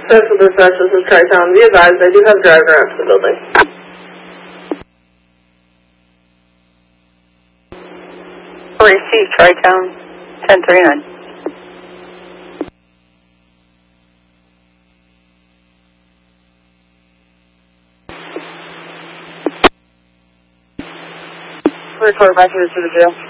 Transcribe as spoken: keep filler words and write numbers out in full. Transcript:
Central Dispatch, this is Tri-Town. Be advised, I do have a driver out to the building. Receive Tri-Town, ten thirty-nine. Report back here to the jail.